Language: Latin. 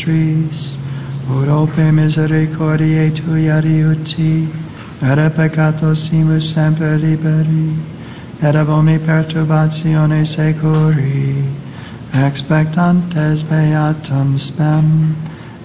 nostris, ut ope misericordiae Tui adiuti, et a peccatosimus semper liberi, et ab omni perturbatione securi, expectantes beatum spem,